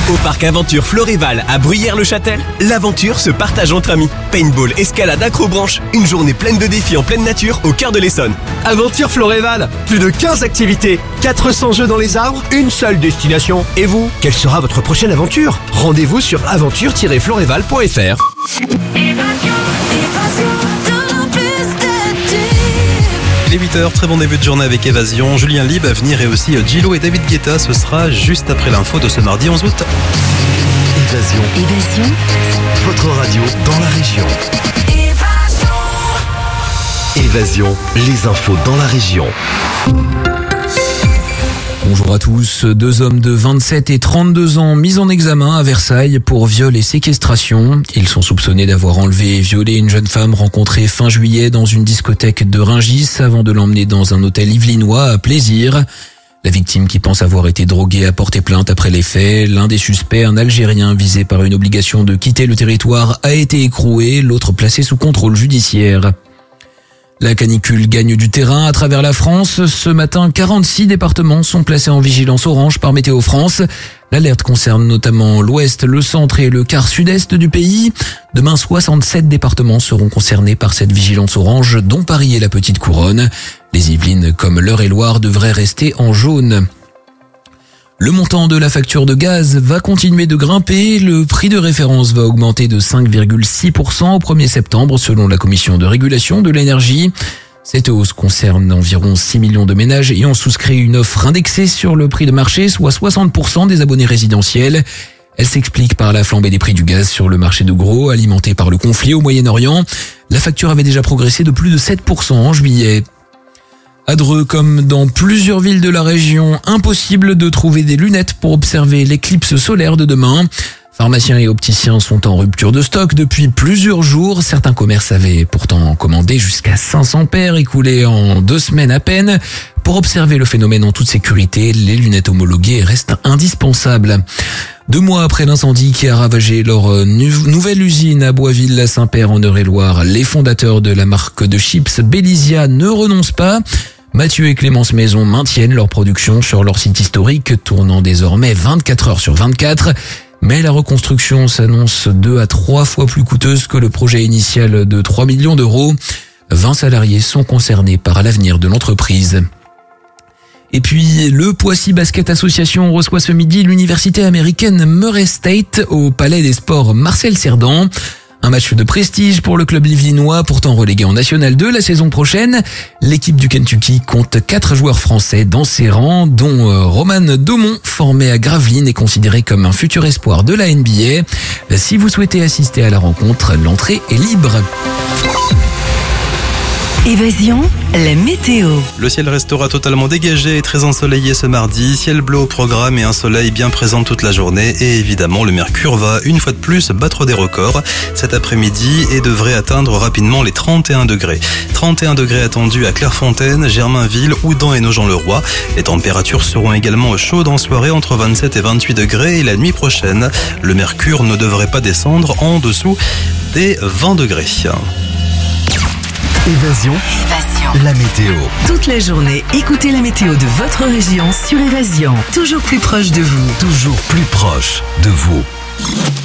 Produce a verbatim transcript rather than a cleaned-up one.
Au parc Aventure Floréval à Bruyères-le-Châtel, l'aventure se partage entre amis. Paintball, escalade, acrobranche, une journée pleine de défis en pleine nature au cœur de l'Essonne. Aventure Floréval, plus de quinze activités, quatre cents jeux dans les arbres, une seule destination. Et vous, quelle sera votre prochaine aventure? Rendez-vous sur aventure tiret floréval point f r. Il est huit heures, très bon début de journée avec Évasion. Julien Lib à venir et aussi Gillo et David Guetta. Ce sera juste après l'info de ce mardi onze août. Évasion. Évasion. Votre radio dans la région. Évasion. Évasion. Les infos dans la région. Bonjour à tous. Deux hommes de vingt-sept et trente-deux ans mis en examen à Versailles pour viol et séquestration. Ils sont soupçonnés d'avoir enlevé et violé une jeune femme rencontrée fin juillet dans une discothèque de Rungis avant de l'emmener dans un hôtel yvelinois à Plaisir. La victime, qui pense avoir été droguée, a porté plainte après les faits. L'un des suspects, un Algérien visé par une obligation de quitter le territoire, a été écroué, l'autre placé sous contrôle judiciaire. La canicule gagne du terrain à travers la France. Ce matin, quarante-six départements sont placés en vigilance orange par Météo France. L'alerte concerne notamment l'ouest, le centre et le quart sud-est du pays. Demain, soixante-sept départements seront concernés par cette vigilance orange, dont Paris et la Petite Couronne. Les Yvelines, comme l'Eure-et-Loire, devraient rester en jaune. Le montant de la facture de gaz va continuer de grimper. Le prix de référence va augmenter de cinq virgule six pour cent au premier septembre selon la Commission de régulation de l'énergie. Cette hausse concerne environ six millions de ménages et ont souscrit une offre indexée sur le prix de marché, soit soixante pour cent des abonnés résidentiels. Elle s'explique par la flambée des prix du gaz sur le marché de gros, alimenté par le conflit au Moyen-Orient. La facture avait déjà progressé de plus de sept pour cent en juillet. À Dreux, comme dans plusieurs villes de la région, impossible de trouver des lunettes pour observer l'éclipse solaire de demain. Pharmaciens et opticiens sont en rupture de stock depuis plusieurs jours. Certains commerces avaient pourtant commandé jusqu'à cinq cents paires écoulées en deux semaines à peine. Pour observer le phénomène en toute sécurité, les lunettes homologuées restent indispensables. Deux mois après l'incendie qui a ravagé leur nouvelle usine à Boisville-la-Saint-Père en Eure-et-Loire, les fondateurs de la marque de chips Bélizia ne renoncent pas. Mathieu et Clémence Maison maintiennent leur production sur leur site historique, tournant désormais vingt-quatre heures sur vingt-quatre. Mais la reconstruction s'annonce deux à trois fois plus coûteuse que le projet initial de trois millions d'euros. vingt salariés sont concernés par l'avenir de l'entreprise. Et puis, le Poissy Basket Association reçoit ce midi l'université américaine Murray State au Palais des Sports Marcel Cerdan. Un match de prestige pour le club yvelinois, pourtant relégué en National deux la saison prochaine. L'équipe du Kentucky compte quatre joueurs français dans ses rangs, dont Roman Daumont, formé à Gravelines et considéré comme un futur espoir de la N B A. Si vous souhaitez assister à la rencontre, l'entrée est libre. Évasion, la météo. Le ciel restera totalement dégagé et très ensoleillé ce mardi. Ciel bleu au programme et un soleil bien présent toute la journée. Et évidemment, le mercure va une fois de plus battre des records cet après-midi et devrait atteindre rapidement les trente et un degrés. trente et un degrés attendus à Clairefontaine, Germainville, Houdan et Nogent-le-Roi. Les températures seront également chaudes en soirée entre vingt-sept et vingt-huit degrés. Et la nuit prochaine, le mercure ne devrait pas descendre en dessous des vingt degrés. Évasion. Évasion. La météo. Toute la journée, écoutez la météo de votre région sur Évasion. Toujours plus proche de vous. Toujours plus proche de vous.